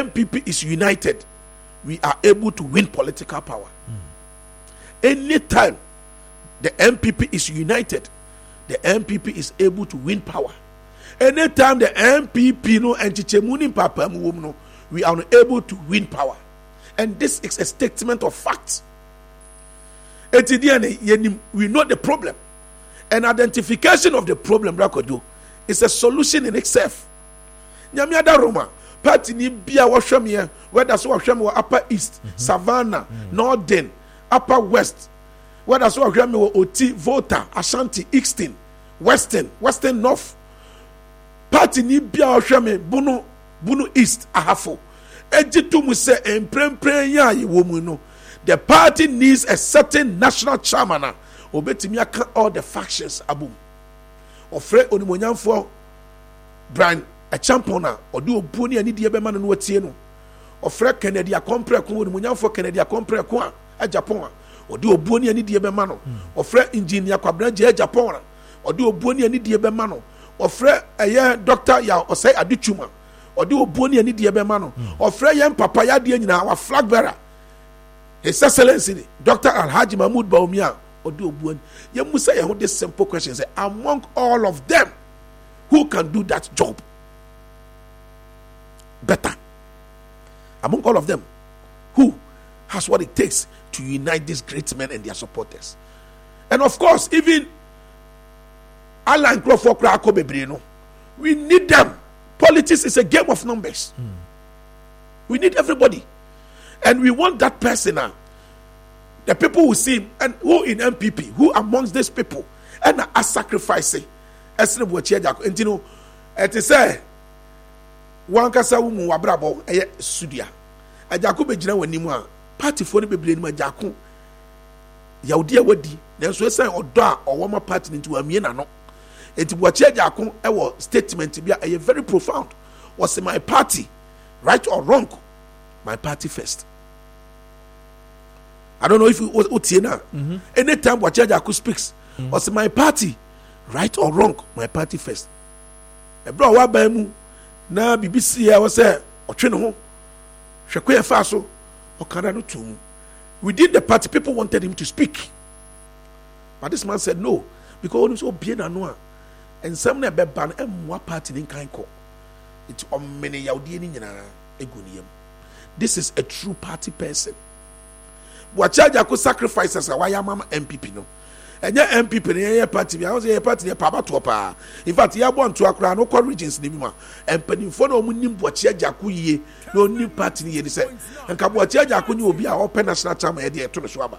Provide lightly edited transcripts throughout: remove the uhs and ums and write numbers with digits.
MPP is united, we are able to win political power. Anytime the MPP is united, the MPP is able to win power. Anytime the MPP no enchichemuni papa no, we are able to win power. And this is a statement of fact. We know the problem. And identification of the problem is a solution in itself. Nyamiada Roma, party ni bia washwamie, whether so washwamie Upper East, Savannah, Northern, Upper West, whether so washwamie Oti, Volta, Ashanti, Ixton, Western North. Party ni bia washwamie Bunu East, Ahafo. Ejitumu se emprempren ya yiwomu no. The party needs a certain national chairman. Obetimi aka all the factions abum. Ofre onimonyamfo Brian a champion odi obuoni ani die be ma no watie no. Ofre Kennedy Akompre ko onimonyamfo Kennedy Akompre ko a Japan odi obuoni ani die be ma no. Ofre engineer Kwabena je Japan odi obuoni ani die be ma no. Ofre eye doctor ya Osai Aduchuma odi obuoni ani die be ma no. Ofre yem papa ya die nyina wa flag bearer His Excellency Dr. Alhaji Mahmoud Bawumia odi obuoni. You must say this simple question: say, among all of them, who can do that job better? Among all of them, who has what it takes to unite these great men and their supporters? And of course, even Alan Crawford Krako Bebrino, we need them. Politics is a game of numbers. We need everybody. And we want that person now. The people who see him, and who in MPP, who amongst these people, and are sacrificing. And you know, it is a one kasa umu wabrabo eye sudia. A Jacob Bejina wenimwa party for the baby in my Jacob. Yaudia wadi, then so say or da or warmer party into a miena no. It was Jacob our statement to be a very profound. Was my party right or wrong? My party first. I don't know if it was Otiena. Anytime Wachajaku speaks, was my party right or wrong? My party first. A bro wabemu na BBC I was there or Trino Shakwe Faso or Kanano Tum. Within the party, people wanted him to speak. But this man said no, because he was so bien annoyed. And some never ban and more party in Kaiko. It's on many Yaudini Egunium. This is a true party person. Wachaja could sacrifice as a Wayama MPP no. And your MPP in your party, I was a party near Papa Topa. In fact, you want to acquire no regions Nima. And Pennyfono Munim Wachaja Kuye, no new party near the set. And Kabuachaja Kuni will be our open national time idea to the Swaba.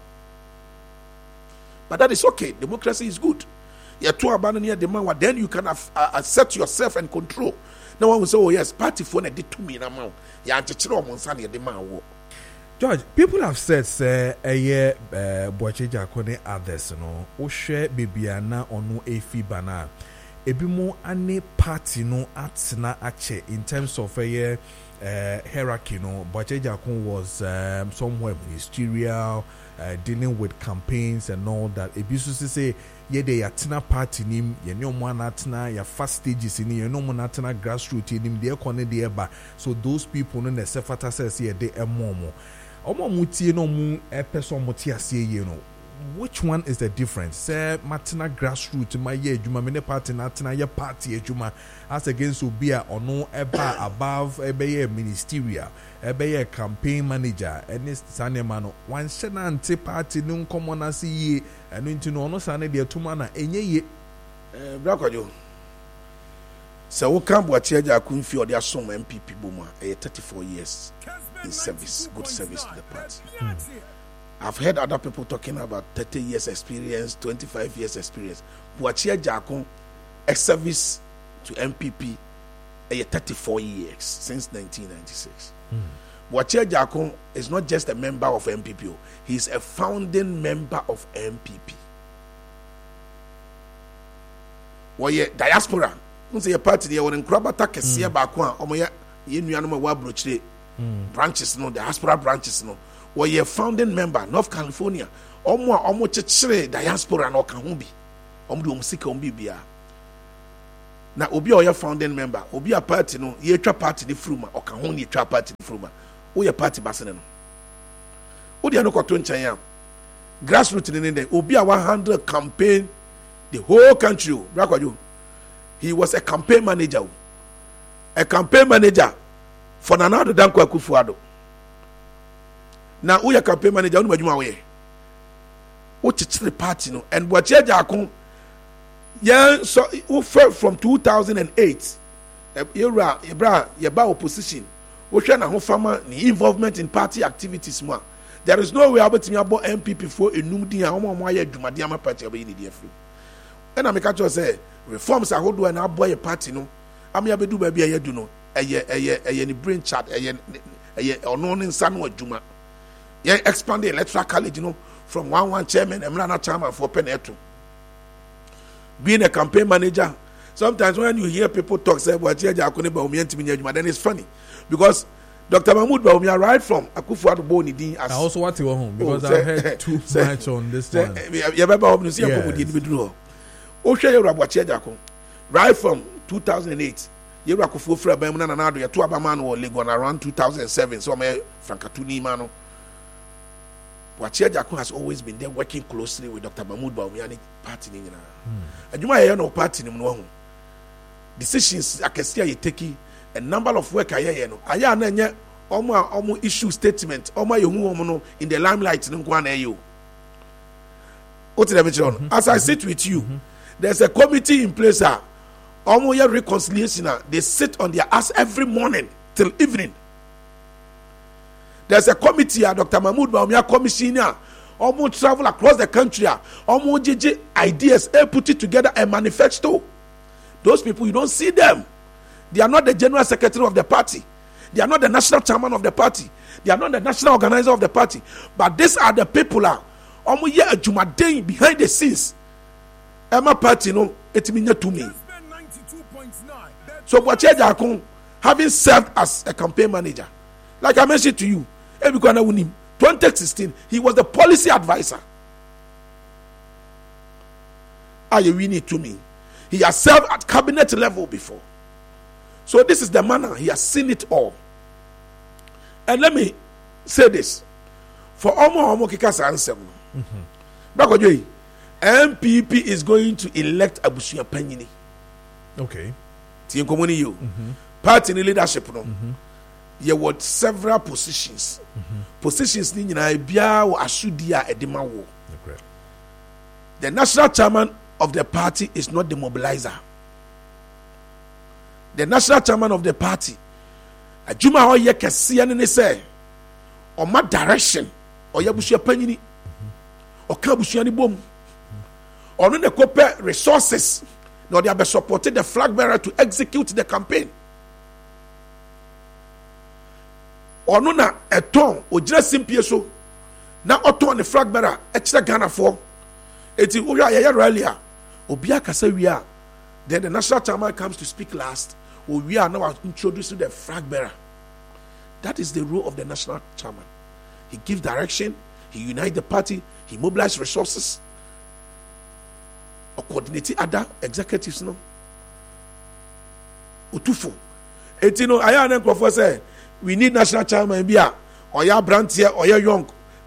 But that is okay. Democracy is good. You're too abandoning the man, then you can accept yourself and control. No one will say, oh yes, party phone did to me in amount. You're anti-chiro Monsani the man. George, people have said, say, a year, Boacheja Kone others, no, o share Bibiana or no Efi Bana. Ebimo ane party no atsna ache in terms of a year hierarchy, no. Boacheja Kone was somewhere ministerial, dealing with campaigns and all that. Ebisu say, ye de yatina party nim, ye no one atina, ya first stages in ye no one atina grassroots nim, de kone de eba. So those people no ne sefata says ye de emomo. Omo mutie no mu person mutie asie ye no. Which one is the difference? Say matina grassroots my ye juma me party na tina ye party juma as against ubia ono eba above ebe ye ministerial ebe ye campaign manager and this sanema no one shena anti party no nkomo na si ye eno nti no ono sane de tuma na enye ye brakojo se wo kan Boacheja Akunfi or their some MPP boma 34 years in service, good service to the party. I've heard other people talking about 30 years experience, 25 years experience. Boacheja Akun, a service to MPP, 34 years since 1996. Boacheja Akun is not just a member of MPP, he's a founding member of MPP. Well, diaspora. Say a party there when Krabata Kesia Bakwa, Omoya, Yenuanoma Wabroche branches, no, the diaspora branches, no. Were ye founding member, North California, Omo Chechre, diaspora, no Kahumbi, Omdu Msika Umbibia. na obi a ɔyɛ founding member obi a party no yɛtwa party ne fruma ɔka ho ne yɛtwa party ne fruma woyɛ party base ne no wodeɛ no kɔto nkyɛn a grassroots ne ne obi a 100 campaign the whole country o brakwadwo he was a campaign manager for Nana Addo Dankwa Akufo-Addo na woyɛ campaign manager wo no madwuma woyɛ wokyekyere party no and Boakye Agyarko yɛn so wofa from 2008 yɛba opposition wohwɛ na ho fama ne involvement in party activities mu a there is no way abɛtumi abɔ MPP for enum din a wɔn ayɛ adwumade ama party abɛyi ne deɛ firi ɛna meka kyerɛ sɛ reforms ahodoɔ na abɔ yɛ party no ama yɛbɛdu baabi a yɛdu no ɛyɛ ne brain chart ɛyɛ ɔno ne nsa no adwuma yɛn expand the electoral college no from one chairman emra na chairman for peneto being a campaign manager. Sometimes when you hear people talk say Boakye Agyarko ne Bawumia ntimi nya adwuma, then it's funny because Dr. Mahmoud Bawumia right from Akufo-Addo bo ni din as I also want to go home because I heard too much on this one. You beba home see people di individual o hwe Yewura Boakye Agyarko right from 2008 Yewura Akufo fra ban mu na Nana Addo ye to abama no Legon around 2007 so me Frankatuni ma no Boakye Agyarko has always been there working closely with Dr. Mahmoud Bawumia and party ni nyina adwuma ye no party ni mu no ho decisions akɛse a yɛteki a number of work ayɛyɛ no ayɛ na nyɛ ɔmo issue statement ɔmo ayɛ hu ɔmo no in the limelight no nko ana ɛyɛ o wote dɛ mekyerɛ no as I sit with you there's a committee in place a ɔmo yɛ reconciliation a they sit on their ass every morning till evening. There's a committee a Dr. Mahmoud Bawumia commission a ɔmo travel across the country a ɔmo gyegye ideas put it together a manifesto. Those people, you don't see them. They are not the general secretary of the party. They are not the national chairman of the party. They are not the national organizer of the party. But these are the people that are behind the scenes. Emma party, no, it means to me. So Boakye Agyarko, having served as a campaign manager, like I mentioned to you, 2016, he was the policy advisor. Are you winning to me? He has served at cabinet level before. So this is the manner. He has seen it all. And let me say this. For Omo Kikasa answer. MPP is going to elect Abusua Panyini. Okay. Tienkomoni you. Party in leadership. No. You want several positions. Positions ni nyina bia wo asudia edema wo. The national chairman of the party is not the mobilizer. The national chairman of the party, Ajuma Oye Kesian ne say, or my direction, or Yabusha Panyini, or Kabusiani Bom, or no the copper resources, nor they have supported the flag bearer to execute the campaign. Or no na a ton, or just simply so, now Otto the flag bearer, extra Ghana for. It's earlier. Then the national chairman comes to speak last. We are now introducing the flag bearer. That is the role of the national chairman. He gives direction, he unites the party, he mobilizes resources, or coordinates other executives. No, Utufo. I am say we need national chairman bia or ya brand here or ya young.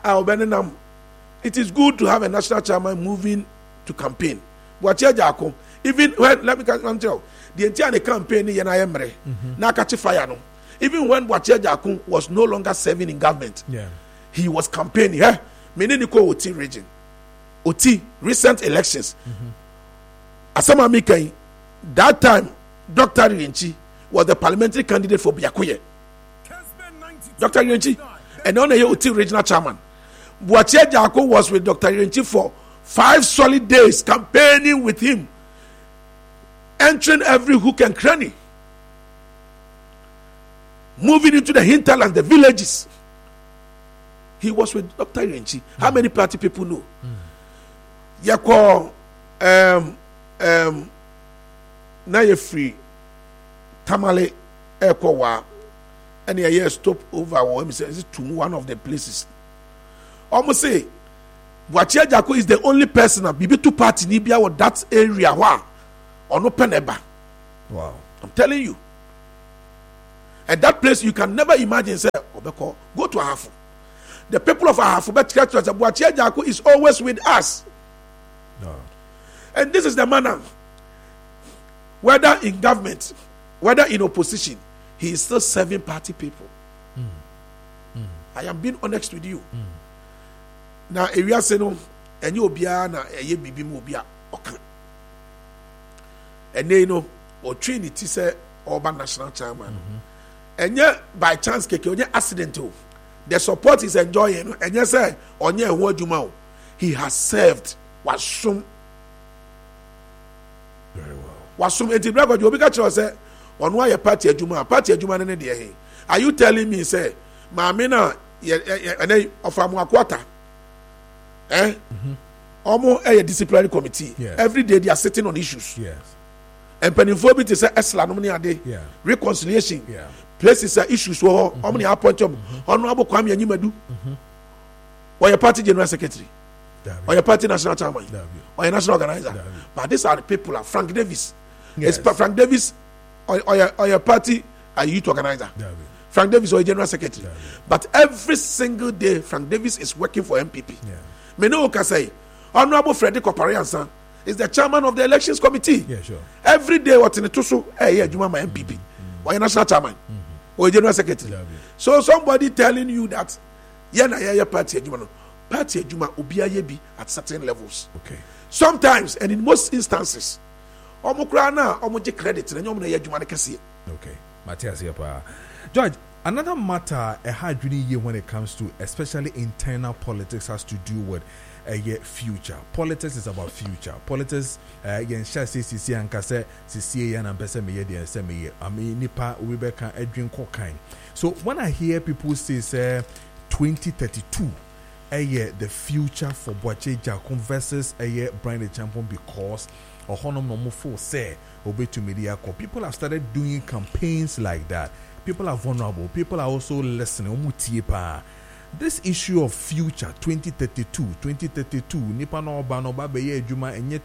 It is good to have a national chairman moving to campaign. Boakye Agyarko, even when let me tell you, the entire campaign na catch fire no. Even when Boakye Agyarko was no longer serving in government, he was campaigning. Meneniko Oti region, Oti recent elections. Asama Mikai, that time Dr. Rienchi was the parliamentary candidate for Biakuye. Dr. Rienchi, and only Oti regional chairman. Boakye Agyarko was with Dr. Rienchi for 5 solid days campaigning with him, entering every hook and cranny, moving into the hinterlands, the villages. He was with Dr. Rienchi. How many party people know? Yako na ye free Tamale Ekowa and a stop over or to one of the places. Almost say Boakye Agyarko is the only person that Bibi two party Nibia or that area or no peneba. Wow. I'm telling you. And that place you can never imagine, say, Obeko, go to Ahafo. The people of Ahafo, Boakye Agyarko is always with us. No. And this is the manner. Whether in government, whether in opposition, he is still serving party people. I am being honest with you. Now, if you are saying, and you be na eye bibi mu obi a oka. And you know, or Trinity say urban national chairman. And yet, by chance, keke accident. The support is enjoying. And you say, onye ho adwuma. He has served. Wasum. Very well. Wasum enti brako obi ka kire say, ono aye party adwuma ne de he. Are you telling me say, maame na ye ofamu akwata? Almost a disciplinary committee. Yes. Every day they are sitting on issues. Yes. And penifobity is Esla nomini ade. Yeah. Reconciliation. Yeah. Places are issues. How many appoint job? Honorable Kwame Anyimadu. Or your party general secretary. Or your party national chairman. Or your national organizer. But these are the people. Frank Davis. Yes. It's Frank Davis or your party a youth organizer. Frank Davis or your general secretary. But every single day, Frank Davis is working for MPP. Yeah. Meno can say, Honorable Frederick Opariansan is the chairman of the elections committee. Yeah, sure. Every day, what in the Tusu, hey, you are my MPP, or your national chairman, or your general secretary. So somebody telling you that, yeah, party Juma ubia yebi at certain levels. Okay. Sometimes, and in most instances, omukrana omuji credit na nyom na ya Juma kesi. Okay. Matthias Yepa. George, another matter a hard year when it comes to especially internal politics has to do with future. Politics is about future. Politics yen sha CC anka se CC yan ampese me ye se me I mean nipa we be kan adwin kokan. So when I hear people say 2032 the future for Boakye Agyarko versus Brian Acheampong because ohonom no mo fo say obetu media ko people have started doing campaigns like that. People are vulnerable. People are also listening. This issue of future 2032 nipa no ba no ba be ye adwuma enye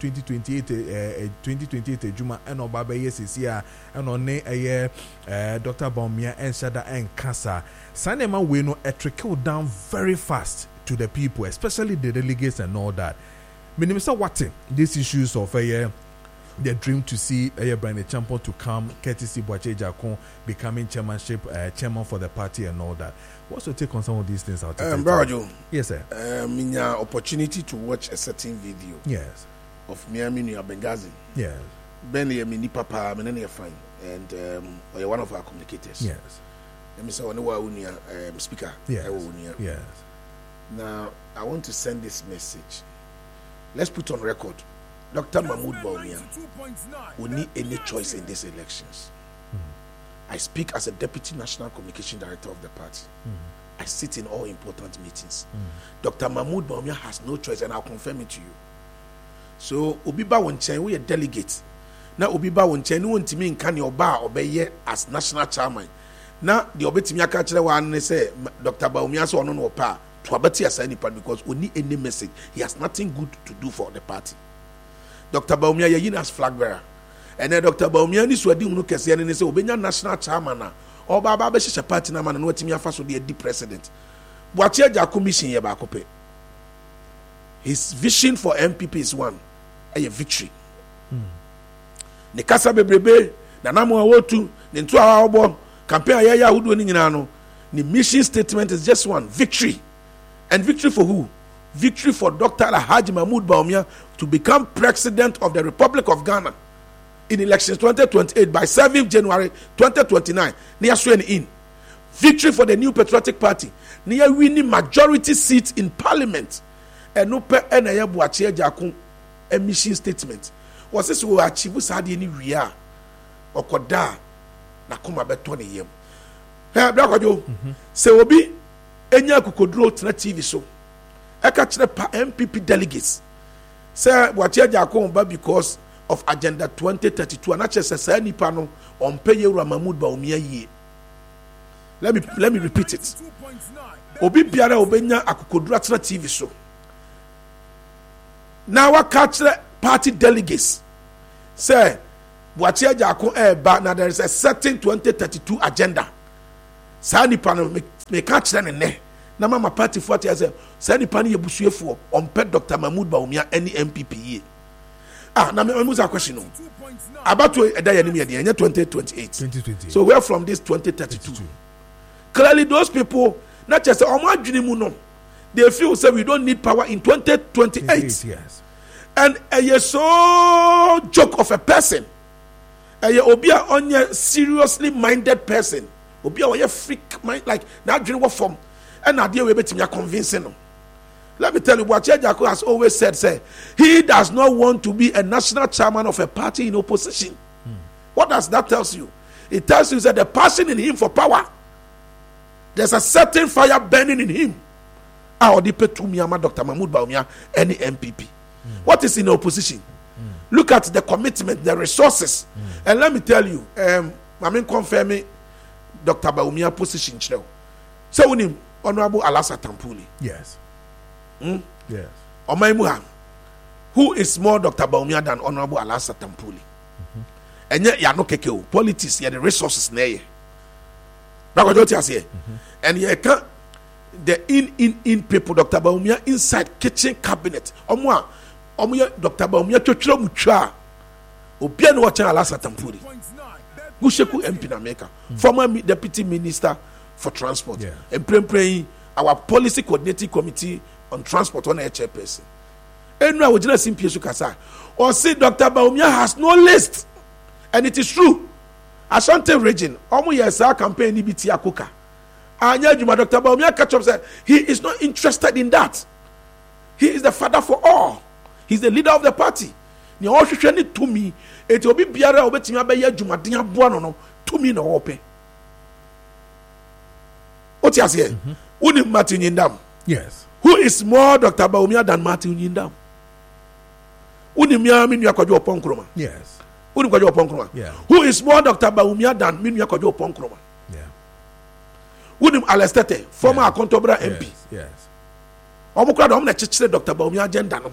2028 adwuma eno ba be ye sesia eno ne Dr. Bawumia enshada enkasa sanema we no trickle down very fast to the people, especially the delegates and all that. Minister Watson, these issues of the dream to see Brian Acheampong to come, courtesy Boakye Agyarko becoming chairman for the party and all that. What's your take on some of these things? Barajo, yes, sir. Minya opportunity to watch a certain video. Yes. Of Miami near Benghazi. Yes. Benny Mini Papa, Menene fine, and one of our communicators. Yes. Let me say one speaker. Yes. Yes. Now I want to send this message. Let's put on record. Dr. Mahmoud Bawumia will need any choice in these elections. I speak as a Deputy National Communication Director of the party. I sit in all important meetings. Dr. Mahmoud Bawumia has no choice, and I'll confirm it to you. So, Obiba Wonchen, we are delegates. Now, Obiba Wonchen, no one to me in Kanye Oba obey as national chairman. Now, the Obetimi Akachele one say, Dr. Bawumia so no pa to abati as any part because we need any message. He has nothing good to do for the party. Dr. Bawumia yayin as flag bearer. And then Dr. Bawumia ni swadi unu kesi and say obenya national chairman na oba ba be hye party na man no watimi afa so de di president. Boakye Agyarko mission ye ba kope. His vision for MPP is one, a victory. Ne kasa bebrebe na namo awotu ne nto awobo campaign ayaya hudu ni nyina no. The mission statement is just one, victory. And victory for who? Victory for Dr. Alhaji Mahmoud Bawumia to become president of the Republic of Ghana in elections 2028 by 7th January 2029. Near swearing in. Victory for the New Patriotic Party. Near winning majority seats in Parliament. And no per Boakye Agyarko mission statement. Was this will achieve Sadi any ria or koda na kuma beton yem. Hey, Brakajo, say obi enya kukodro tena TV show. Eka chere pa MPP delegates. Say Boakye Agyarko ba because of agenda 2032 and actually say nipa no on pay Mahmoud Bawumia ye. Let me repeat it. Obi biara obenya akukodro tena TV show. Now what catch party delegates say Boakye Agyarko eba na there is a certain 2032 agenda. Saa nipa no me ka kyerɛ ne nɛ na mama party for tia sɛ saa nipa no yɛ busuafoɔ ɔmpɛ Dr. Mahmoud Bawumia any MPP yie. Na me musa question no. Abato eda yɛ nim yɛ deɛ 2028. So where from this 2032? Clearly those people not just ɔmo adwene mu no they feel say we don't need power in 2028. Yes. And a so joke of a person. Obi a onye seriously minded person. Obi a oye freak mind like now dream what form. And now dear we betimi convincing him. Let me tell you what Agyarko has always said, say he does not want to be a national chairman of a party in opposition. What does that tell you? It tells you that the passion in him for power, there's a certain fire burning in him. Dr. Mahmoud Bawumia, any MPP. What is in opposition? Look at the commitment, the resources. And let me tell you, I confirming Dr. Bawumia position. So we need Honorable Alassa Tampuli. Yes. Yes. Omaimuha, who is more Dr. Bawumia than Honorable Alassa Tampuli? And yet, ya no kekeo. Politics, ya the resources neye. And you can't the in people, Dr. Bawumia inside kitchen cabinet. Omuya Dr. Bawumia chochro mucha. Obia no watching Alassa Tampuli. Gusheku MP na America, former deputy minister for transport. And praying our policy coordinating committee on transport on a chairperson. And now we just simply kasa. Or say Dr. Bawumia has no list, and it is true. Ashanti region, omu yesa campaign ni biti akoka. Anya Juma Dr. Bawumia catch up said he is not interested in that. He is the father for all. He's the leader of the party. Ni all should to me. It will be biara obetimi abeye Juma dia boa no to me no ope. What you say? Uni Martin Yindam. Yes. Who is more Dr. Bawumia than Martin Yindam? Uni miya minu yakwajo Oponkroma. Yes. Uni kwajo Oponkroma. Yeah. Who is more Dr. Bawumia than minu yakwajo Oponkroma? Yeah. Uni Alestete, former Akontobra MP. Yes. Omukra do omna chichire Dr. Bawumia agenda no.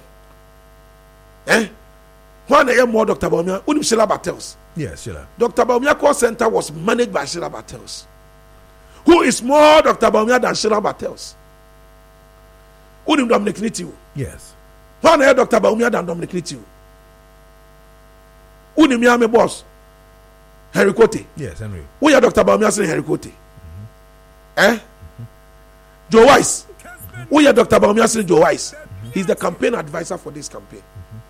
When I more Dr. Bawumia, uni Sheila Battles. Yes, Sheila. Dr. Bawumia call center was managed by Sheila Battles. Who is more Dr. Bawumia than Sheila Battles? Uni Dominic Nitiu. Yes. When I Dr. Bawumia than Dominic Nitiu. Uni Miami boss. Henry Kote. Yes, Henry. Who are Dr. Bawumia saying Henry Kote? Joe Wise. Who are Dr. Bawumia saying Joe Wise? He's the campaign advisor for this campaign.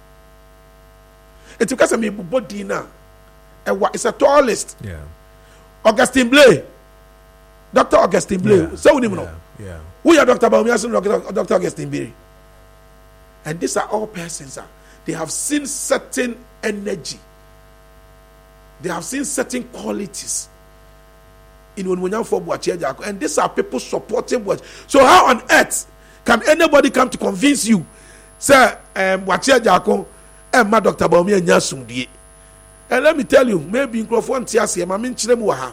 It's because I'm a body now. It's a tall list. Yeah. Augustine Blay. Dr. Augustine Blay. Yeah. So we know. Yeah. Who are Dr. Bawumia saying Dr. Augustine Blay? And these are all persons. They have seen certain energy. They have seen certain qualities in Onwunyam for Boakye Agyarko, and these are people supporting Boakye. So how on earth can anybody come to convince you, say Boakye Agyarko and my Dr. Bawumia nyasumdie? And let me tell you, maybe in Crawford Tiasi, Mamin Chilemuaha,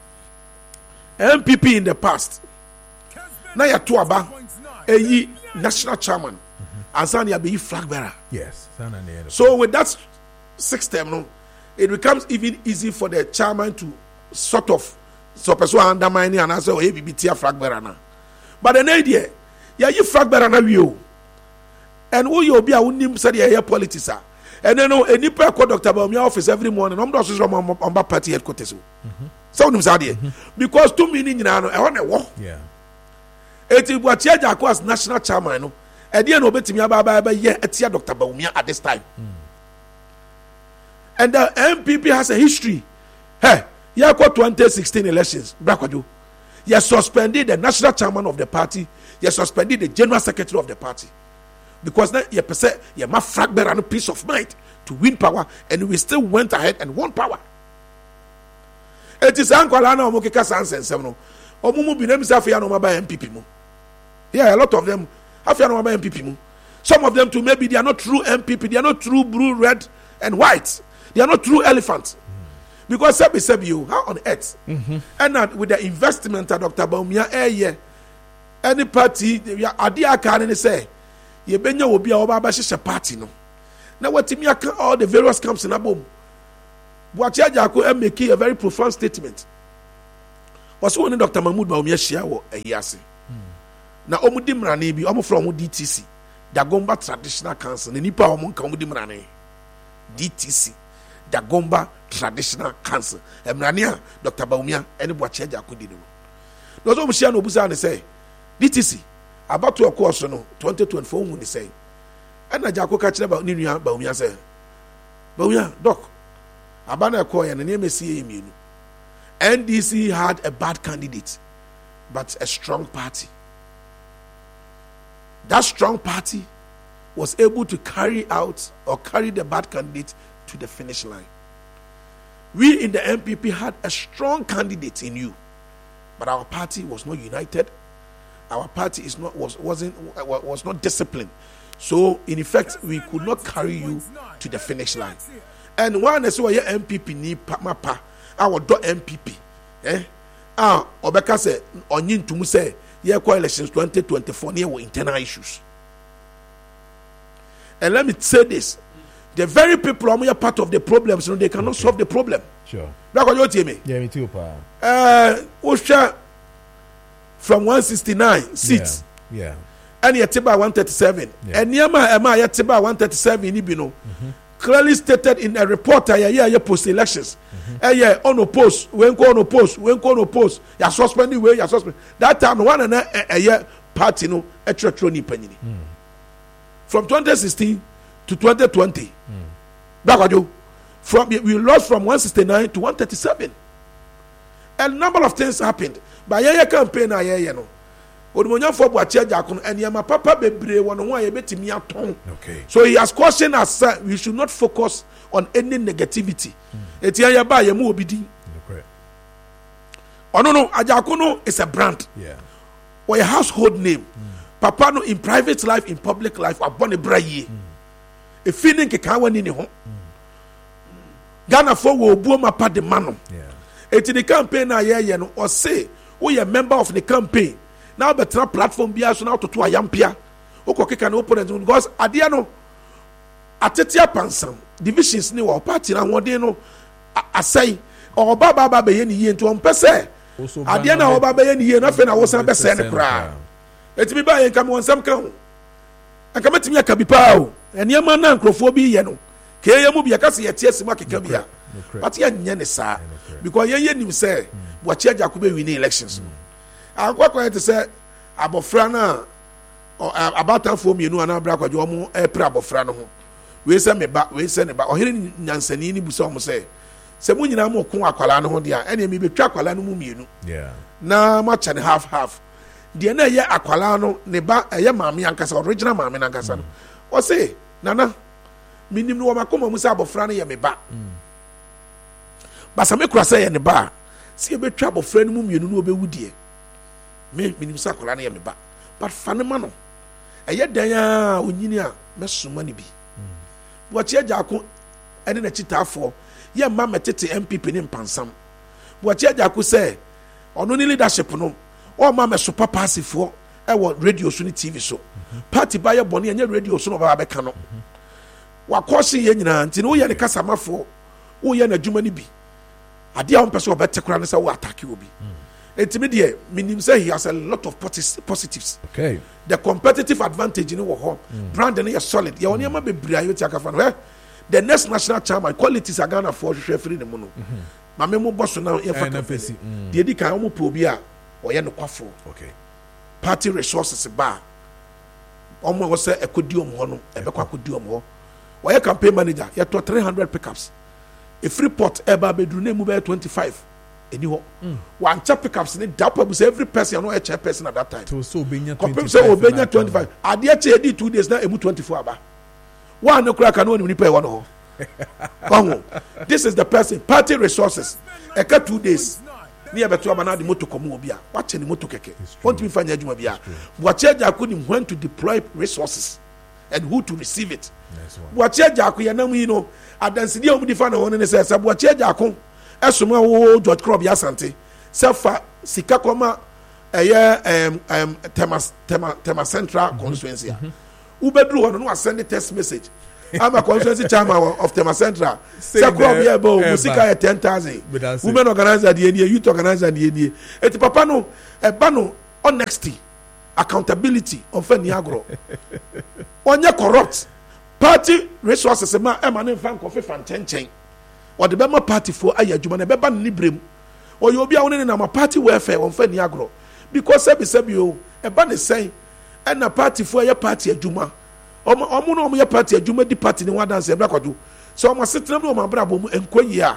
MPP in the past, now you're Tuaba, a national chairman, and Sanya be flag bearer. Yes. So with that system, it becomes even easy for the chairman to sort of undermine and answer ABBT flag bearer now. But the idea, you flag bearer now you, and who you be a unim said you politics are. And then any per call Dr. Bawumia office every morning. I'm not sure on party headquarters. So because 2 million I want a war. Yeah. It is what Agyarko as national chairman. And then obetimi ababa yeah etia Dr. Bawumia at this time. And the MPP has a history. Hey, you have got 2016 elections. Brakwaju. You suspended the national chairman of the party. You suspended the general secretary of the party. Because now you say you have fragment and peace of mind to win power, and we still went ahead and won power. It is Ankwalana Omokeka Sansen. Omumu binem Safia no maba MPP mu. Yeah, a lot of them Afia no maba MPP mu. Some of them too maybe they are not true MPP, they are not true blue, red, and white. They are not true elephants. Because Sebi, how on earth? And with the investment that Dr. Bawumia any party, Adia can say, you benya will be our Babashisha party. No. Now, what all the various camps in a boom. Boakye Agyarko making a very profound statement. Was one Dr. Mahmoud Bawumia share wo ayase. Na omudi mrane bi omo from DTC, Dagomba Traditional Council. Ne nipa omo nka omudi mrane. DTC, Dagomba Traditional Council. Mrane a Dr. Bawumia ene Boakye Agyarko di no. No so mshia no busa ne say DTC about to course no 2024 mu ne say. And Agyarko ka kire ba ni nua Bawumia say. Bawumia doc abana ko ye ne mesi ye mienu. NDC had a bad candidate, but a strong party. That strong party was able to carry the bad candidate to the finish line. We in the MPP had a strong candidate in you, but our party was not united. Our party was not disciplined. So in effect, we could not carry you to the finish line. And one is why MPP ni mapa. Our MPP, Obeka said, Onyin to say, elections 2024 near internal issues. And let me say this: the very people who are part of the problems, they cannot solve the problem. Sure. That's what you tell me. Yeah, me too, pa. Osha from 169 seats. Yeah. And Yatiba 137. And Yama Yatiba 137 in Ibino. Clearly stated in a report post elections. Unopposed, when unopposed, you suspended way, you suspend. That time one and a party no electronic penny. From 2016 to 2020. We lost from 169 to 137. A number of things happened. By a campaign no. Okay. So he has cautioned us we should not focus on any negativity. Agyarko is a brand. Yeah. Or a household name. Papa no in private life, in public life, abone braye. A feeling kekawani ni ho. Ghana for wo buo mapa de mano. Yeah. Eti the campaign na ye no or say we a member of the campaign. Now better platform be so now to ayampia. Okokeka no opponent because adia no atetia pansam divisions ni wo party na wode no asai o baba be ye ni ye nto on pese adia na o baba ye ni ye na fe na wo san be se ne kra etimi ba ye nka mo nsam ka ho anka metimi aka bi pa o enema na nkrofo bi ye no ke ye mu bi aka se ye tie sima keka bia but ye nye ne sa because ye nim say Boakye Agyarko be win elections. Akwakwa te say abofra na abatanfo mienu ana bra kwadwo mo epra abofra no ho we say me ba we say ne ba ohere nyansani ni busa mo say se mo nyina mo ko akwala no ho dia ene mi betwa akwala no mu mienu na ma cha ne half de na ye akwala no ne ba ye maame ankasa original maame ankasa no o say nana minim no ma koma mo say abofra no ye me ba basa me kura say ye ne ba se be twa abofra no mu mienu no obewudie me minim say akwala no ye me ba but fanema no eye dan a onyini a mesoma ne bi Boakye Agyarko ene na chitafo ye ma metete MPP ne mpansam Boakye Agyarko say ono ni leadership no o ma meso papa asifo e wo radio so ni TV so party ba ye bone enye radio so no ba be ka no wa kosi ye nyina nti no ye ne kasamafo wo ye na dwuma ni bi ade a won pese obete kura ne say wo attack obi Intimidate, meaning say he has a lot of positives. Okay. The competitive advantage in our brand is solid. You only be brave. The next national chairman qualities are gonna for free the mono. Mamemo boss now in fact. The edika omo probia or ya no kwafo. Okay. Party resources bar. Omo was say ekodium ho no, ebekwa kodium ho. Or ya campaign manager, ya to 300 pickups. A Freeport eba bedru na mu be 25. Anyhow, one chap pickups in that purpose every person you know a chairperson at that time. So Obenya 25. I dare say 2 days now, 24 hours. One no crack and only pay one. This is the person. Party resources. A 2 days. Near better man the motor come obia. Watching the motor keke. Want to be find Juma bia. Boakye Agyarko when to deploy resources and who to receive it. Boakye Agyarko ya namu you know. Adansi dia omu di fa na won ne say Boakye Agyarko esoma wo George Crop ya sante sefa sika koma tema central constituency ubedru hono no send text message I'm a constituency chairman of Tema Central. Sakura be able Musika 10,000. Women organizer the youth organizer the et papa no e bano honesty, accountability on Feniagro. Onye corrupt. Party resources ma emane fan kofi fan chenchen. Or the Bema party for ayajuma na beba nibrem. Or you be a na party welfare on Feniagro. Because sebi o e ba ne say and a party for your party ajuma. Omo no your party ajuma di party ni wadan se bra kwadu. So omo setem no ma bra bom enkoyi a.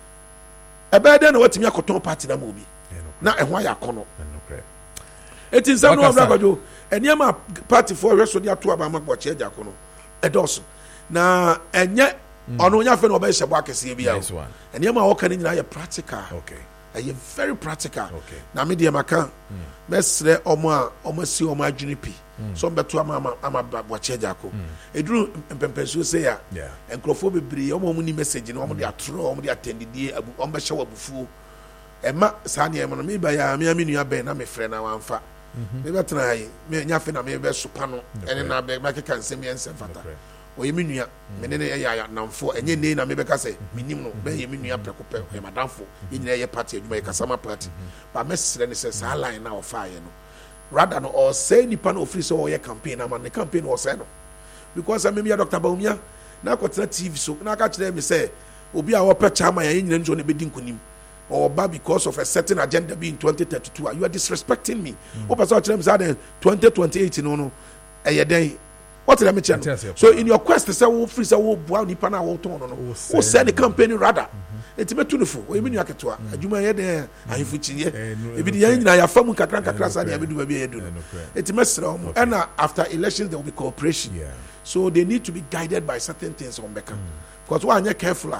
E ba den na watimi akoton party na mo bi. Na e ho ayakono. It is no bra kwadu. Eniama party for reso di ato aba makbo che ajakono. Edoso na enye ono nya fe no be shebo akese bia o ene ma wo kan nyina ye practical okay ye very practical okay na me de maka mesre omo si omo adwene pi so beto ama boache jako eduru mpempenso se ya enkrofo bebre omo mu ni message na omo de atro omo de attendidie omo be hyewa bufu ema sa ne ema no me ba ya me aminu aben na me frɛ na wanfa me betra yi me nya fe na me be sopa no ene na be makeka nsem ye nsem fata o ye minua me ne ya namfo enye ne na me be ka se minim no be ye minua prekope ye madamfo ye nyina ye party adwuma ye kasama party ba mesre ne se sa line na ofa ye no rather no or say nipa no ofri so ye campaign ama ne campaign o say no because I me Dr. Baumia na akotena TV so na ka kire me say obi a wo pe chama ye nyina nso ne be din kunim or because of a certain agenda being 2032, you are disrespecting me. What 2028 no what did I mention? So in your quest to say who free say who bow nipa na wo ton no who send the campaign rather it me tuneful o emi nuaketo adwuma ye de ahifuchiye e bi de yan nyina ya famu kakra sa de abedu ba bi edu it me sere omo and after elections there will be cooperation so they need to be guided by certain things on beka because one are careful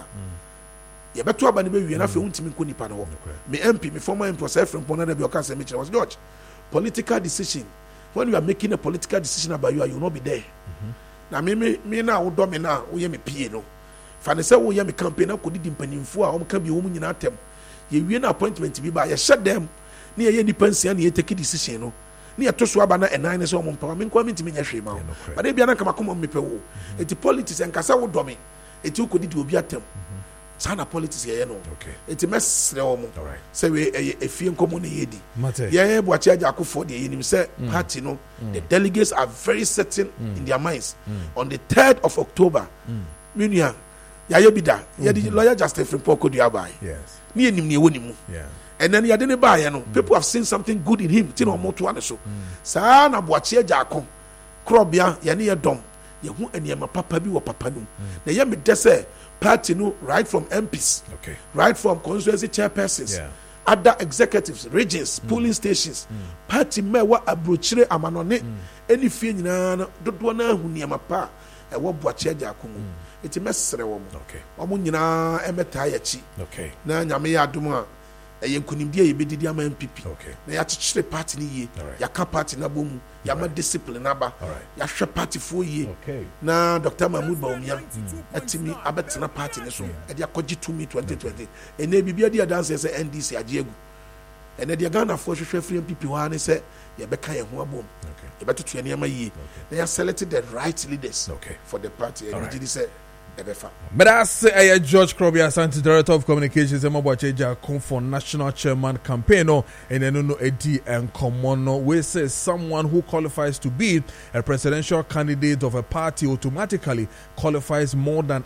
ye beto aba ne be wie na fe untimi nko nipa no me MP me former MP say from Pona be oka say me was George political decision when you are making a political decision about you will not be there na me na wo do me na wo ye me pie no fa ne say wo ye me campaign na ko di mpanimfo a wo ka bi wo mu nyina atem ye wie na appointment bi ba ye shed them na ye nipa nsia na ye take decision no na ye to so aba na enan ne so mo mpa me nko me ntimi nya hwe ma ba de bia na kama komo me pe wo eti politics en kasa wo do me eti ko di obi atem sana politics ye no eti mesre wo mo say we efie nkomo na yedi ye boache ajakofo de yenim say party no the delegates are very certain in their minds on the 3rd of October minia ya ye bida ye di lawyer Justin Frimpong Kodua bai yes ni enim ne woni mu and then ya de ne bai no people have seen something good in him tin o moto ane so sa na boache ajakon krobia ye ne ye dom ye hu eniema papa bi wo papa num na ye me de say party no right from MPs right from constituency chairpersons other executives regions polling stations party me wa abrochire amanone eni fie nyina no dodo na hu niema pa e wo boache ajakon eti mesere wo mo nyina emeta ya chi na nyame ya adom a eye nkunimdie ye bedidi ama MPP na ya chichire party ni ye ya ka party na bomu ya ma discipline aba ya hwe party fo ye na Dr. Mahmoud Baumia atimi abetena party ne so e dia kogi to me 2020 ene bibia dia dance say NDC agiegu ene dia Ghana fo hwehwe free MPP wa ne say ye beka ye ho abom ye betutu ye ma ye na ya selected the right leaders for the party and did say but that's George Krobia Asante, Director of Communications, Emabwache for National Chairman campaign, and then no AD and common we say someone who qualifies to be a presidential candidate of a party automatically qualifies more than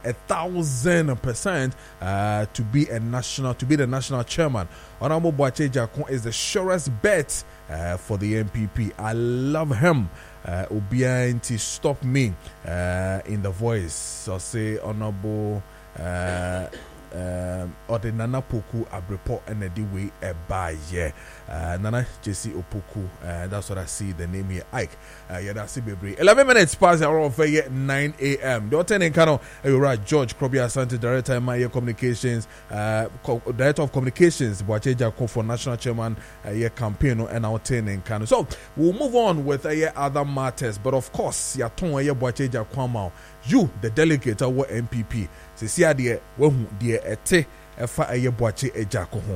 1,000% to be the national chairman. Honorable Bwache Jakon is the surest bet for the MPP. I love him. Obian to stop me in the voice. So say Honorable or the Nana Poku Abrepo and the way by Nana JC Opoku. That's what I see the name here. Ike. That's it. 11 minutes past the hour of 9 a.m. The attending Kano, you're right. George Krobia Asante, Director of Maya Communications, Director of Communications, Bwache Jakon for National Chairman campaign and our attending Kano. So we'll move on with other matters, but of course, Yaton Bwache Jakon, you, the delegate of MPP. See dear, when dear ete efa Bwache Jakon.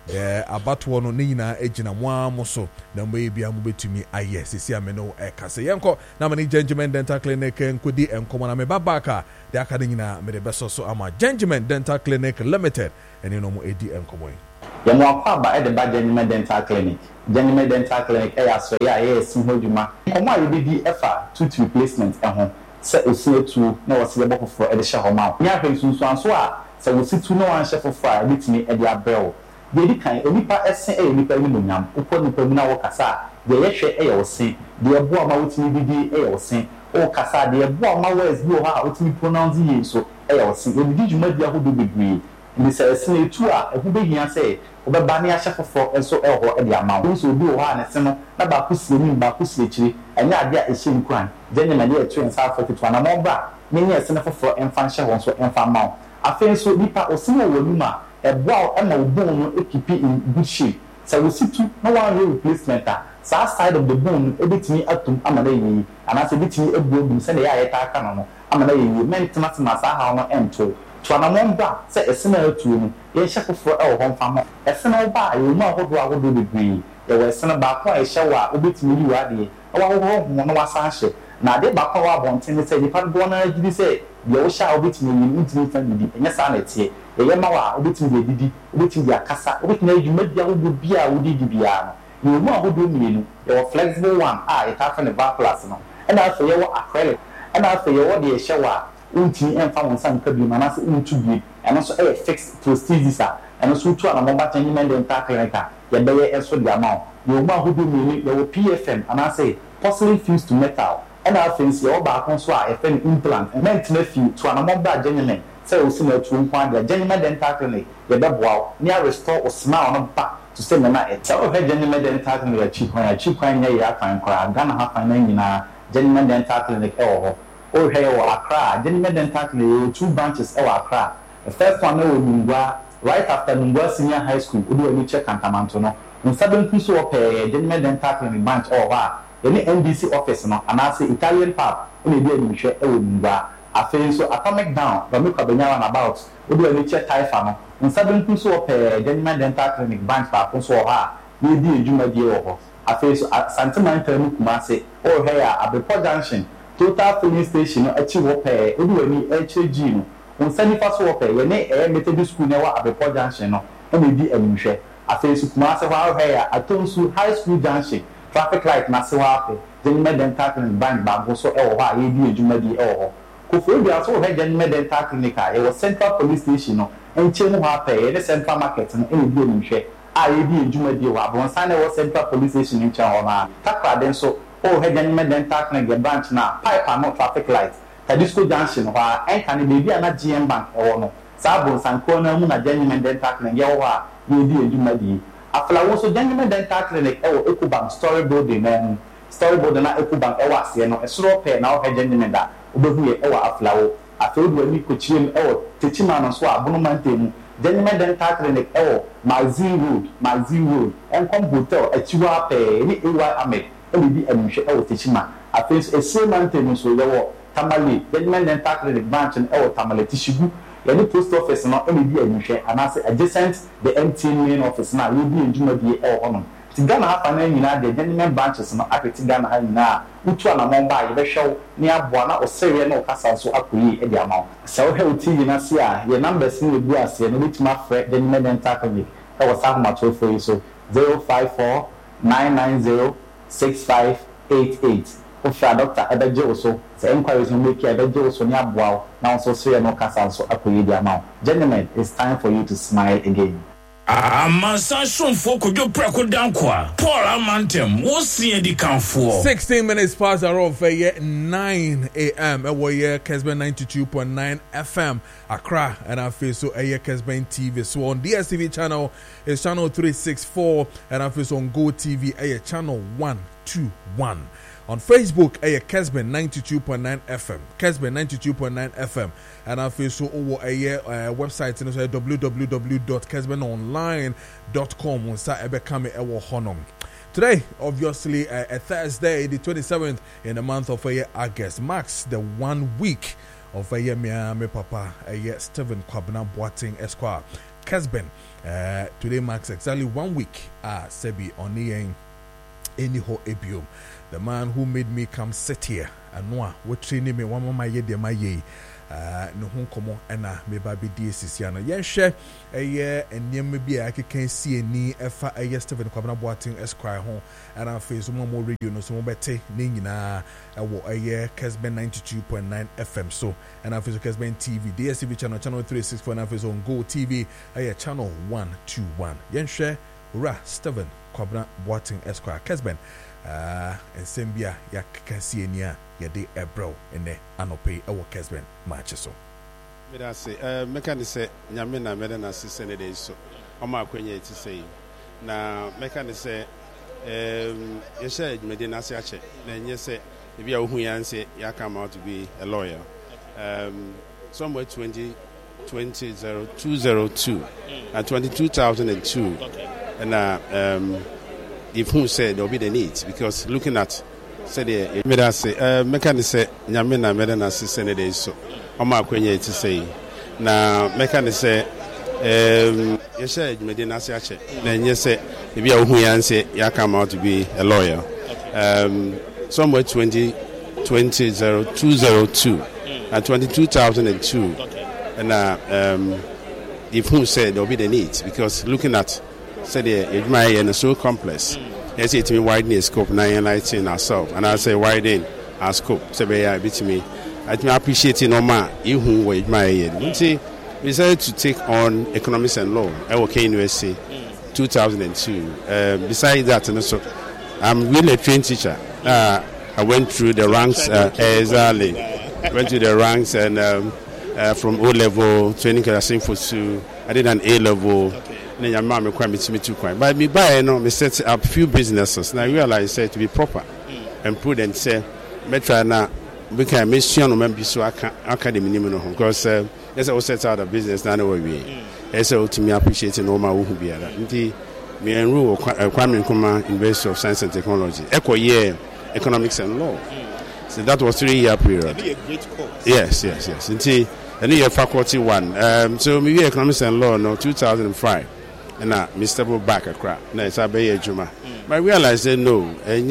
abatoɔ no ne nyinaa gyina mo so na mo bia mo betumi ayɛ sisi ame no kase yɛnkɔ na me ne Gentleman Dental Clinic nkodi nkɔmɔ na me babaka de aka de nyinaa me de bɛsɔ so ama Gentleman Dental Clinic Limited ɛne no mo edi nkɔmɔ yi yɛmo akɔ aba de ba Gentleman Dental Clinic Gentleman Dental Clinic asɔ yɛ a yɛsi ho dwuma nkɔmɔ a yɛbɛdi ɛfa tooth replacement ɛho sɛ osi etu na wɔsi yɛbɔ foforɔ de hyɛ hɔ ma nya hwɛ sunsuanso a sɛ wosi tu na wɔnhyɛ foforɔ a ebitumi de abrɛw yɛdi kan onipa ɛse ɛyɛ nipa ni monyam ukɔ nipa mu na wɔkasa deɛ yɛhwɛ ɛyɛ ɔse deɛ ɛboa ma wotumi didi ɛyɛ ɔse ɔkasa deɛ ɛboa ma words bi wɔ hɔ a wotumi pronounce yie so ɛyɛ ɔse yɛdi dwumadi ahodoɔ bebree ndi sɛ ɛse na etu a ɛho behia sɛ wɔbɛba ne ahyɛ foforɔ nso ɛwɔ hɔ de ama wo nso obi wɔ hɔ a ne se no na baako sie nim baako sie akyire ɛnyɛ adeɛ a ɛhyɛ nkuran gyenya de ɛto nsa afɔ ketewa na mɔba ne nyɛ ɛse no foforɔ ɛmfa nhyɛ hɔ nso ɛmfa ma wo afei nso nipa ɔse no wɔ anim a ɛboa ɛma wo bone no ekipi in good shape sɛ wosi tu na one replacement a saa side of the bone no ebitumi atum ama na yɛyi anaasɛ ebitumi ebuobum sɛ deɛ yɛayɛ taa ka no ama na yɛyi mɛntenatena saa ha no ɛnto tuanamɔn ba sɛ ɛse na atuo no yɛhyɛ foforɔ ɛwɔ hɔ mfa ho ɛse na ba a yɛwɔ mu ahodoɔ bebree yɛwɔ ɛse no baako a ɛhyɛ wɔ a wobɛtumi yi wɔ adeɛ ɛwɔ ahodoɔ ho na wasan hyɛ na ade baako a wɔ abɔnten sɛ nipa dodoɔ no agyi sɛ deɛ wohyɛ a wobɛtumi yi no ntumi fa didi ɛnyɛ saa na ɛteɛ yɛyɛ ma wɔ a wobɛtumi de adidi wobɛtumi de akasa wobɛtumi ayɛ dwumadi ahodoɔ bi a wodi di biara no yɛwɔ mu ahodoɔ mmienu yɛwɔ flexible one a yɛtaa fɛ ne Vaplus no ɛna afei yɛwɔ acrylic ɛna afei yɛwɔ deɛ yɛhyɛ wɔ a wontumi ɛmfa wo nsa nka bio anaasɛ wontu bio ɛno nso ɛyɛ fixed prosthesis a ɛno nso wotu anamɔba Gentleman Dental Clinic a yɛbɛyɛ ɛso de ama wo yɛwɔ mu ahodoɔ mmienu yɛwɔ PFM anaasɛ porcelain fused to metal ɛna afei nso yɛwɔ baako nso a yɛfɛ no implant mɛntena fi to anamɔba Gentleman sɛ wosi na atuo nko adeɛ Gentleman Dental Clinic yɛbɛboa wo ne arestore wo smile no ba to sɛ nana ɛkyɛ wohwɛ Gentleman Dental Clinic akyi kwan nyɛ yɛ akwan koraa Ghana ha kwan no nyinaa Gentleman Dental Clinic ɛwɔ hɔ wohwɛ yɛwɔ Accra Gentleman Dental Clinic yɛwɔ 2 branches ɛwɔ Accra the first one ɛwɔ Nungua right after Nungua Senior High School wode w'ani kyɛ Kantamanto no nsa benkum so wɔ pɛɛ Gentleman Dental Clinic branch ɛwɔ hɔ a yɛne NDC office no anaasɛ Italian pub ɛna ebi animhwɛ ɛwɔ Nungua afei nso Atomic Down Bamikwa Benyawa and about wode w'ani kyɛ Taifa no nsa benkum so wɔ pɛɛ Gentleman Dental Clinic branch baako nso wɔ hɔ a yɛdi adwumadie wɔ hɔ afei nso Santimantal mu Kumase wohwɛ yɛ Abepɔ Junction Total filling station no akyi wɔ pɛɛ wode w'ani ɛkyerɛ G no nsa nifa so wɔ pɛɛ yɛne ɛyɛ Methodist school na ɛwɔ Abepɔ Junction no ɛna edi animhwɛ afei nso Kumase hɔ ahwɛ yɛ Atonsu High School Junction traffic light na se hɔ apɛ Gentleman Dental Clinic bank baako so ɛwɔ hɔ a yɛdi adwumadie ɛwɔ hɔ Koforidua nso wɔhwɛ Gentleman Dental Clinic a yɛwɔ Central Police Station no nkyɛn mu hɔ apɛ yɛne Central Market no ɛna edi animhwɛ a yɛdi adwumadie wɔ abɔnsan na ɛwɔ Central Police Station nkyɛn hɔ na Takoradi nso wɔhwɛ Gentleman Dental Clinic branch na pipe ano traffic light Tadisco Junction hɔ a ɛnka ne beebi a na GM Bank ɛwɔ no saa abɔnsan kɔn na mu na Gentleman Dental Clinic yɛwɔ hɔ a yɛdi adwumadie aflawo so Gentleman Dental Clinic ɛwɔ Ecobank story building na story building na Ecobank ɛwɔ aseɛ no ɛsoro pɛ na wɔhwɛ Gentleman da wobɛhu yɛ ɛwɔ aflawo afei wode w'ani kɔkyerɛ mu ɛwɔ Techima no so a Bonomante mu Gentleman Dental Clinic ɛwɔ Mazin Road ɛnkɔm hotel akyi hɔ apɛ ne AY Ahmed ɛna bi animhwɛ ɛwɔ Techima afei nso Esiemante no so yɛwɔ Tamale Gentleman Dental Clinic branch no ɛwɔ Tamale Tishigu yɛne post office no ɛna bi animhwɛ anaasɛ adjacent the MTN main office na yɛdi adwumadie ɛwɔ hɔ nom ti Ghana ha fa na nyinaa de Gentleman branches no apɛti Ghana ha nyinaa wotu anamɔn ba yɛbɛhwɛ wo ne aboa na ɔsɛreɛ na ɔkasa nso akɔyi ɛde ama wo sɛ wohwɛ wo TV na se a yɛ numbers no ɛgu aseɛ no wobɛtumi afrɛ Gentleman Dental Clinic ɛwɔ saa ahomatorofoɔ yi so 054 990 6588 wofra doctor ɛbɛgye wo so sɛ inquiries no make ɛbɛgye wo so ne aboa wo na nso sɛreɛ na ɔkasa nso akɔyi de ama wo Gentleman, it's time for you to smile again. Amansa shomfo kodwo preko dankwa Paul Amantem wo sie di kanfo 16 minutes past the hour of 9 a.m. Ewoye Kesben 92.9 FM Accra and I feel so Kesben TV so on DSTV channel is channel 364 and I feel so on Go TV channel 121 on Facebook Kesben 92.9 FM Kesben 92.9 FM and I feel so over website www.kesbenonline.com on sa ebekame ewo honom. Today, obviously, a Thursday, the 27th in the month of August, marks the 1 week of me papa Stephen Kwabena Boateng Esquire Kesben. Today marks exactly 1 week. Sebi Oniyen Eniho Ebium. The man who made me come sit here. Anwa, what training me one my ye de my ye. No home komo ena me baby DSCC. Yen share a year and near maybe I can see any efa a yesterday Kwabena Boateng Esquire home and our face more radio no so better nina a year Kesben 92.9 FM so and our face Kesben TV DSTV channel 364 and our face on Go TV a channel 121. Yen share Ra Steven Kwabena Boateng Esquire Kesben and Sembia ya can see any ya de ebro and the anope our Kesben match so. I say, mechanic say, Yamina Medina Senate so. Oma Quenya to say. Now, mechanic say, you said Medina Sache. Then you say, if you are who you say, you come out to be a lawyer. Somewhere 2002 and 22,002. And if who said there'll be the needs because looking at said it made us say mechanic say Yamina Medina Senate so. Oma Quenya to say. Now, mechanic say, you said Medina Sache. Then you say, if you are who you say, you come out to be a lawyer. Somewhere 2002 and 22,002. And if who said there'll be the needs because looking at said it might and so complex. Yes, it means widening scope, 919 ourselves, and I say widen our scope. So be a bit me. I appreciate it no man. You who were my head. We decided to take on economics and law. I work in USA 2002. Besides that, and also, I'm really a trained teacher. I went through the ranks exactly. Went through the ranks and from O level training for two. I did an A level. Then your mom required me to quite. But me buy me set up few businesses. And I realized to be proper and prudent. Say, me try now. We can make sure no member so academy minimum because there's also set out a business now way. So to me appreciating all my who be that. Me enroll Kwame Nkrumah University of Science and Technology. Echo year economics and law. So that was 3 year period. A great course. Yes. Until the new faculty one. So maybe economics and law no 2005. And now Mr. back a crap. No, it's a bay juma. But I realized that no, and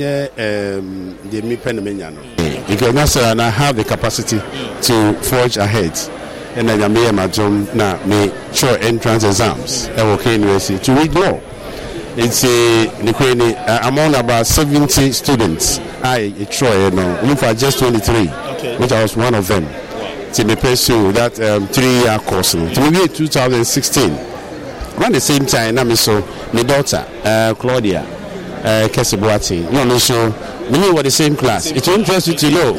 the me penaminiano. Because now I have the capacity to forge ahead. And then I made my job now, me sure entrance exams at Woke University to read law. It's among about 70 students. I try look for just 23, which I was one of them. To me pursue that 3-year course. To me 2016. Around the same time, I saw my daughter Claudia Kesi Boateng. No, so we were the same class. It's interesting to know.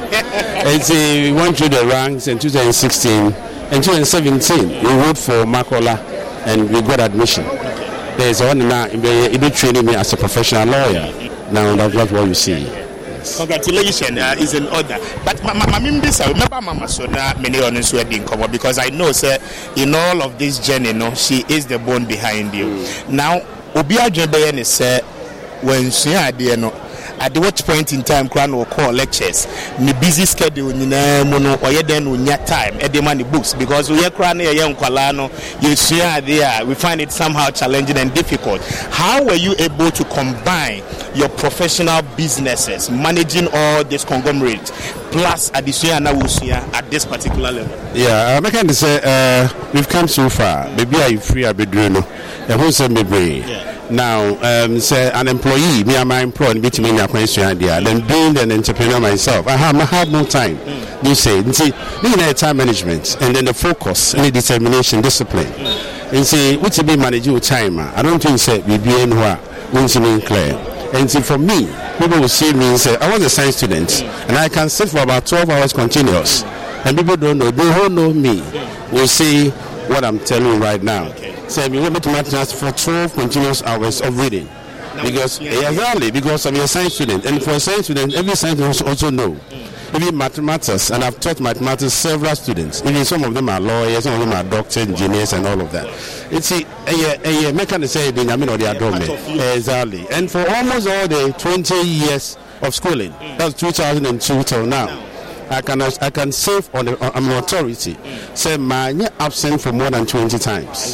We went through the ranks in 2016 and 2017. We wrote for Makola and we got admission. There's one now in training me as a professional lawyer. Now that's what you see. Congratulations is in order. But remember Mama Sona many on this wedding cover because I know sir in all of this journey, she is the bone behind you. Now Obia Jobayan is when she had at what point in time Kran will call lectures. Me busy schedule in mono or then we need time at the money books because we are crying a young Kalano, you see there we find it somehow challenging and difficult. How were you able to combine your professional businesses, managing all this conglomerate, plus addition at this particular level? Yeah, I can say we've come so far. Maybe I free a bedroom. The whole same brain. Now, say an employee, me and my employee, be to me a question idea. Then being an entrepreneur myself, I have more time. You say, see, time management and then the focus, and the determination, discipline. And say, what's be manage your time? I don't think say we be anywhere. Won't mean clear. And see, for me, people will see me and say, I was a science student, and I can sit for about 12 hours continuous. And people don't know, they don't know me. Will see what I'm telling you right now. So we went to mathematics for 12 continuous hours of reading. Because because I'm a science student. And for a science student, every science student also know. Even mathematics, and I've taught mathematics several students. Even some of them are lawyers, some of them are doctors, engineers, and all of that. It's a mechanic say they are exactly. And for almost all the 20 years of schooling, that's 2002 till now. I can save on an authority. Say my absent for more than 20 times.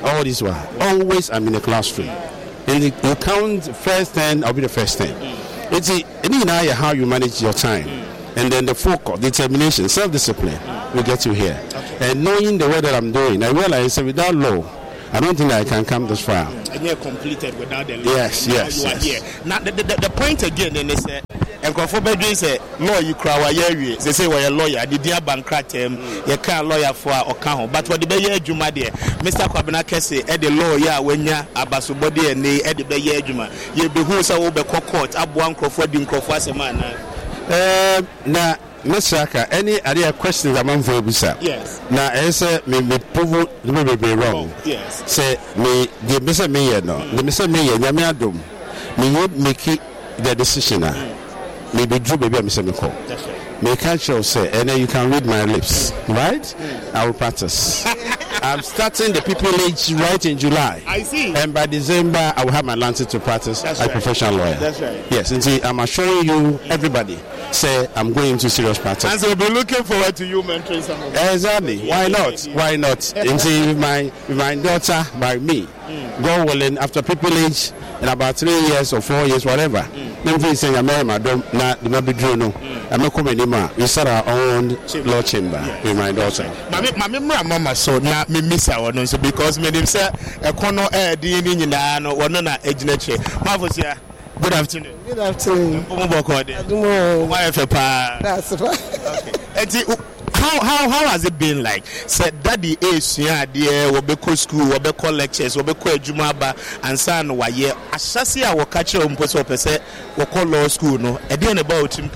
all this while. Always I'm in the classroom. And you count first 10, I'll be the first 10. It's how you manage your time. And then the focus, determination, self-discipline will get you here. And knowing the way that I'm doing, I realize that without law, I don't think I can come this far. And you're completed without the law. Yes. You are here. Now, the point again is that and Confederation say law you cry they say we're a lawyer, the dear bankrupt you can't lawyer for or count. But what the Bayer Juma there, Mr. Kwabena say at the lawyer when ya abasubody and they at the Bayer Juma. You be who's over court, up one Crawford in Crawford a man. Now, Mr. Any other questions among for Bisa? Yes. Now, I say me prove be wrong. Yes. Say me the Mr. Mayor no, the Mr. Mayor, Yamiadum, me would make it the decision. Maybe Drew baby I'm saying call. May catch you say, and then you can read my lips, right? I will practice. I'm starting the pupillage right in July. I see. And by December, I will have my license to practice as a professional lawyer. That's right. Yes, and see, I'm assuring you, everybody, say I'm going into serious practice. And so we'll be looking forward to you mentoring some of them. Exactly. Why not? Why not? And see, with my daughter, by me, God willing, after pupillage, in about 3 years or 4 years, whatever. Then we say, I'm madam, not the maybe no. I'm not coming anymore. We start our own law chamber with my daughter. Mama, so now me miss our nose because me them say a corner air DNA no one na ejinache. Marvelous, yeah. Good afternoon. Good afternoon. That's right. Okay. How has it been like? Said daddy is dear will be school, will be lectures, will be jumaba and son why ye assassi our catcher on post per se will call law school no again about him.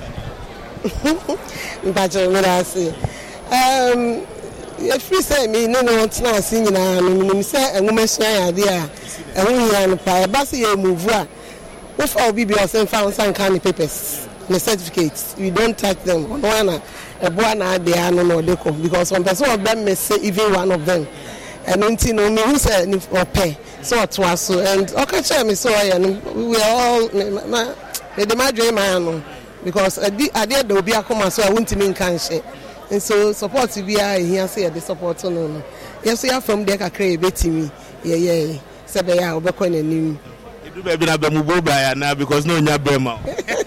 But I say if you say me no it's not singing and say a woman say idea and we are by Bassi move if all be or found some kind of papers, the certificates, we don't touch them. A boy they are no deco because one person of them may say even one of them. And until no me who said or pay. So it was so and okay me so and we are all the my dream man because I did there will be a come so I won't mean can share. And so support to be here say the support no. Yes we are from there kakra beti me. Yeah. Sabe ya obekọ na nim. You be na bemubo bra na because no nya brema.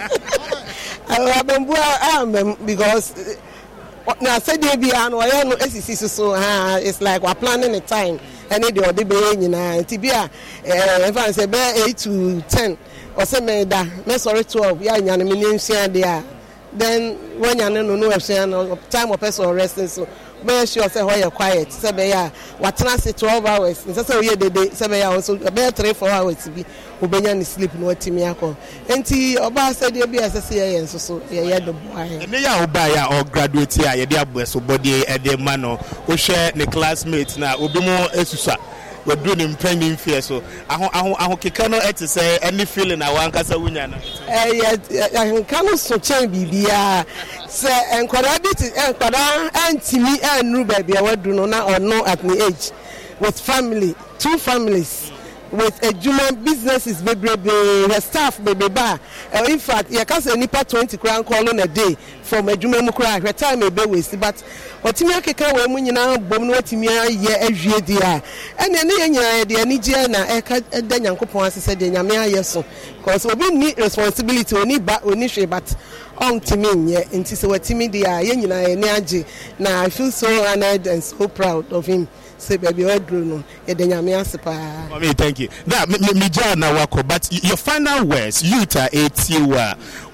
Because now said they be an so it's like we're planning a time and they do the bay tibia if I say 8 to 10 or say me 12 yeah there then when you no time of person resting so be sure say why you quiet say be ya what transit 12 hours say we dey say be ya also be 3-4 hours be obenya ni sleep no timi akọ enti oba say dey be say so yeah the boy and ya oba ya or graduate ya dey abueso body e dey man no o share ne classmate na obi mo esusa we do him pending fear so aho keka no et say any feeling na wan kasa wunya na yeah kan so chen bibia say enkwada bit enkwada antimi anu baby e wadu no na ono at me age with family 2 families with a human businesses baby her staff baby bar in fact you can say nipa 20 crown call on a day from a human mukra her time e be waste but otimi akeka we mu nyina bom no otimi aye ahwie dia ene ne nyina de ani gie na e ka da nyankopon asese de nyame aye so because obi ni responsibility oni ba oni hwe but on timi nye nti se watimi dia ye nyina ene age na I feel so honored and so proud of him. Say baby no Mommy, thank you. That me wako, but your final words, you ta etiwa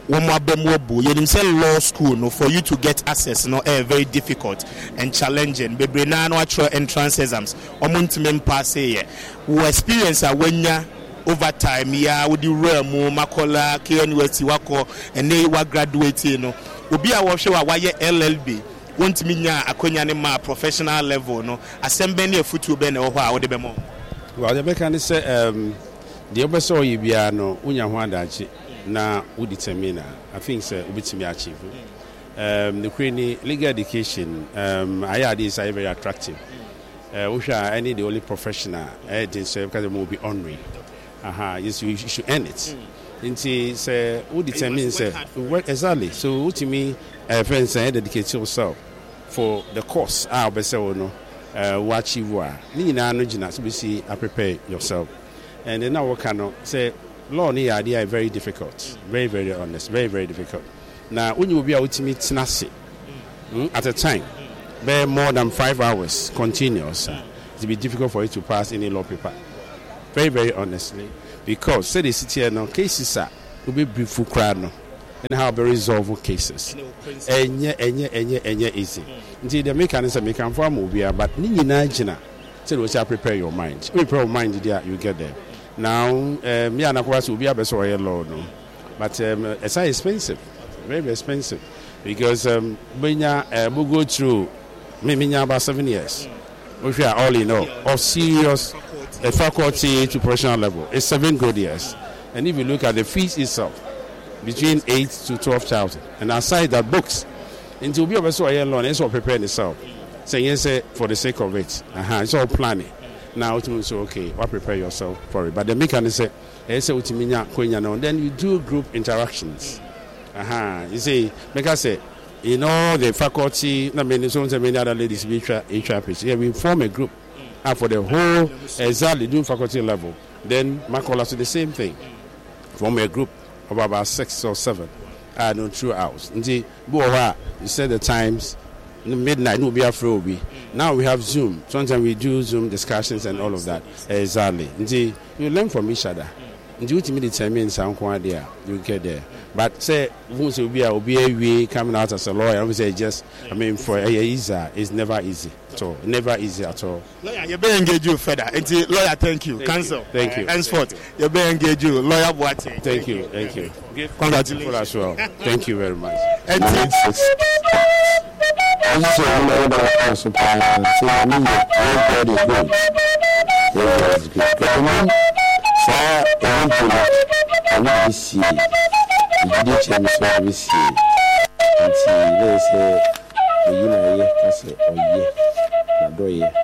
you say law school no for you to get access no very difficult and challenging. Baby na no actual entrance exams. Omuntime pass here. We experience when ya over time ya with the realm makola KNUST wako and they were graduating no. Obi a wo hwe wa LLB. Want me nya akonya ne ma professional level no asembe ne afutu be na ho a wo de be mo well the mechanic say the obeso yi bia no unya ho adachi na wo determine I think say obitimi achieve the queenie legal education aya this is very attractive we shall any the only professional it say because will be honorary yes you should earn it nti say who determine say work exactly so ultimately friends say dedicate yourself for the course obese no watch you are. Ni na no gina so be see prepare yourself. And then now what can say law ni idea is very difficult. Very, very honest, very, very difficult. Now when you will be out to meet Snasi at a time, be more than 5 hours continuous, it will be difficult for you to pass any law paper. Very, very honestly. Because say the city here now cases will be brief crowd no. And how very resolve cases. Enye easy. Until the mechanism can form will be but ni na gina. So we shall prepare your mind. Prepare your mind there, you get there. Now, me and Aquas will be a better law, no. But it's expensive, very, very expensive. Because when we go through maybe about 7 years, if you are all in all, of serious faculty to professional level, it's 7 good years. And if you look at the fees itself, between 8 to 12,000. And aside that books, until we also a loan, it's all preparing itself. Saying yes, for the sake of it. It's all planning. Now it means okay, what prepare yourself for it. But the mechanism is then you do group interactions. You see, like I say, in all the faculty, so many other ladies HRPs. Yeah, we form a group for the whole exactly doing faculty level. Then Macola do the same thing. Form a group of about 6 or 7 throughout. You said the times midnight will be afro. Now we have Zoom. Sometimes we do Zoom discussions and all of that. Exactly. You learn from each other. You determine some idea. You get there. But say once will be a coming out as a lawyer. I would say for a easy, it's never easy at all. Never easy at all. Lawyer, you better engage you further. Lawyer, thank you. Cancel. Thank you. Henceforth, you better engage you. Lawyer Boateng. Thank you. Congratulations as well. Thank you very much. Let's say,